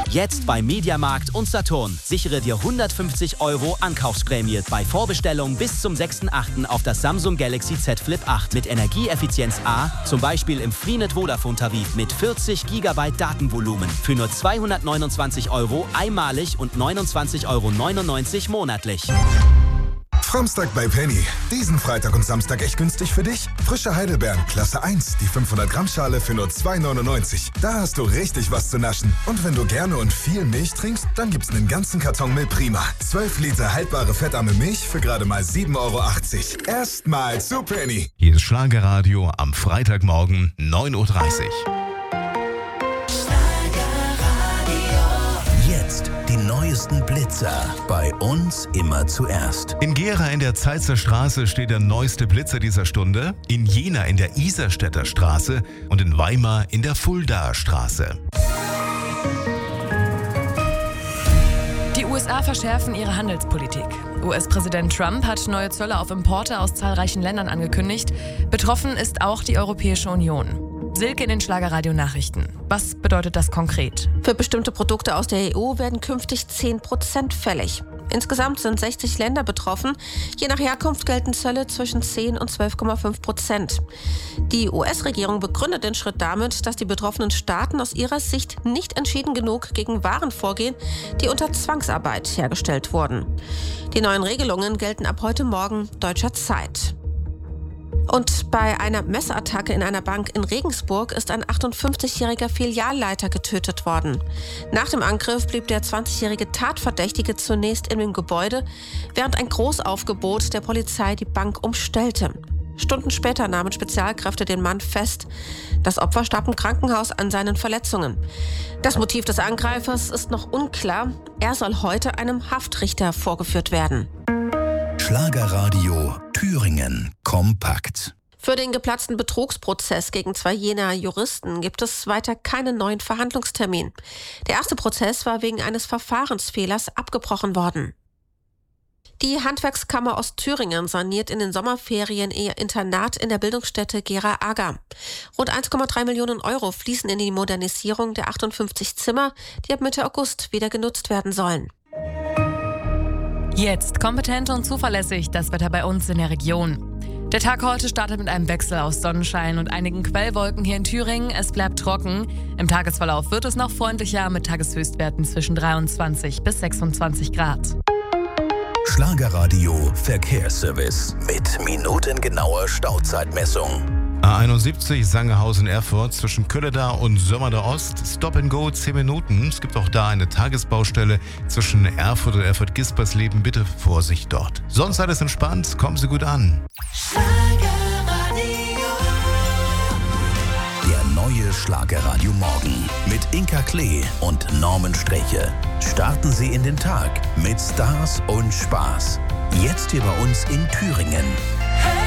Jetzt bei Mediamarkt und Saturn. Sichere dir 150 € Ankaufsprämie bei Vorbestellung bis zum 6.8. auf das Samsung Galaxy Z Flip 8 mit Energieeffizienz A, zum Beispiel im Freenet Vodafone-Tarif mit 40 GB Datenvolumen für nur 229 € einmalig und 29,99 € monatlich. Framstag bei Penny. Diesen Freitag und Samstag echt günstig für dich? Frische Heidelbeeren, Klasse 1, die 500 Gramm Schale für nur 2,99. Da hast du richtig was zu naschen. Und wenn du gerne und viel Milch trinkst, dann gibt's einen ganzen Karton Milprima. 12 Liter haltbare fettarme Milch für gerade mal 7,80 €. Erstmal zu Penny. Hier ist Schlagerradio am Freitagmorgen 9:30 Uhr. Jetzt die neuesten Blitzer. Bei uns immer zuerst. In Gera in der Zeitzer Straße steht der neueste Blitzer dieser Stunde, in Jena in der Iserstädter Straße und in Weimar in der Fuldaer Straße. Die USA verschärfen ihre Handelspolitik. US-Präsident Trump hat neue Zölle auf Importe aus zahlreichen Ländern angekündigt. Betroffen ist auch die Europäische Union. Silke in den Schlagerradio-Nachrichten. Was bedeutet das konkret? Für bestimmte Produkte aus der EU werden künftig 10% fällig. Insgesamt sind 60 Länder betroffen. Je nach Herkunft gelten Zölle zwischen 10 und 12,5%. Die US-Regierung begründet den Schritt damit, dass die betroffenen Staaten aus ihrer Sicht nicht entschieden genug gegen Waren vorgehen, die unter Zwangsarbeit hergestellt wurden. Die neuen Regelungen gelten ab heute Morgen deutscher Zeit. Und bei einer Messerattacke in einer Bank in Regensburg ist ein 58-jähriger Filialleiter getötet worden. Nach dem Angriff blieb der 20-jährige Tatverdächtige zunächst in dem Gebäude, während ein Großaufgebot der Polizei die Bank umstellte. Stunden später nahmen Spezialkräfte den Mann fest. Das Opfer starb im Krankenhaus an seinen Verletzungen. Das Motiv des Angreifers ist noch unklar. Er soll heute einem Haftrichter vorgeführt werden. Schlagerradio Thüringen kompakt. Für den geplatzten Betrugsprozess gegen 2 Jenaer Juristen gibt es weiter keinen neuen Verhandlungstermin. Der erste Prozess war wegen eines Verfahrensfehlers abgebrochen worden. Die Handwerkskammer Ostthüringen saniert in den Sommerferien ihr Internat in der Bildungsstätte Gera-Aga. Rund 1,3 Millionen € fließen in die Modernisierung der 58 Zimmer, die ab Mitte August wieder genutzt werden sollen. Jetzt kompetent und zuverlässig das Wetter bei uns in der Region. Der Tag heute startet mit einem Wechsel aus Sonnenschein und einigen Quellwolken hier in Thüringen. Es bleibt trocken. Im Tagesverlauf wird es noch freundlicher mit Tageshöchstwerten zwischen 23 bis 26 Grad. Schlagerradio Verkehrsservice mit minutengenauer Stauzeitmessung. A71 Sangerhausen-Erfurt zwischen Kölleda und Sömmerda Ost. Stop and go 10 Minuten. Es gibt auch da eine Tagesbaustelle zwischen Erfurt und Erfurt-Gispersleben. Bitte Vorsicht dort. Sonst alles entspannt. Kommen Sie gut an. Der neue Schlagerradio Morgen mit Inka Klee und Norman Streche. Starten Sie in den Tag mit Stars und Spaß. Jetzt hier bei uns in Thüringen.